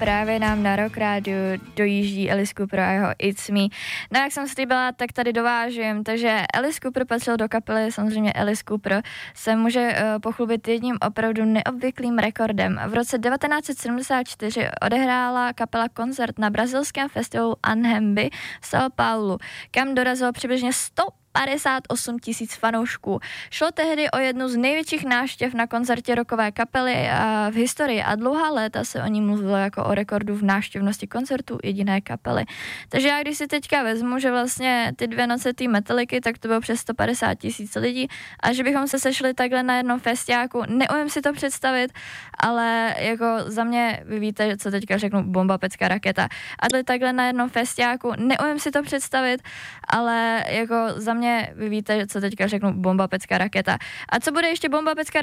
právě nám na Rock Radio dojíždí Alice Cooper a jeho It's Me. No jak jsem slíbila, tak tady dovážím, takže Alice Cooper patřil do kapely, samozřejmě Alice Cooper se může pochlubit jedním opravdu neobvyklým rekordem. V roce 1974 odehrála kapela koncert na brazilském festivalu Anhembi v São Paulo, kam dorazilo přibližně 158 000 fanoušků. Šlo tehdy o jednu z největších návštěv na koncertě rockové kapely v historii a dlouhá léta se o ní mluvilo jako o rekordu v návštěvnosti koncertů jediné kapely. Takže já když si teďka vezmu, že vlastně ty 2 noce té Metallicy, tak to bylo přes 150 000 lidí a že bychom se sešli takhle na jednom festiáku, neumím si to představit, ale jako za mě, vy víte, co teďka řeknu, bomba, pecka, raketa. A takhle na jednom festiáku, neumím si to představit, ale jako za mě, vy víte, co teďka řeknu, bomba, pecka, raketa. A co bude ještě bomba, pecka,